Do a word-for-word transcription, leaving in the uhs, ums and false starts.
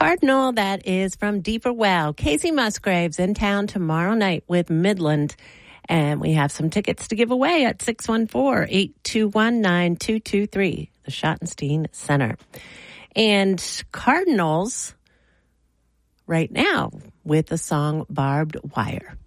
Cardinal, that is from Deeper Well. Casey Musgraves in town tomorrow night with Midland. And we have some tickets to give away at six one four, eight two one, nine two two three, the Schottenstein Center. And Cardinals right now with the song Barbed Wire.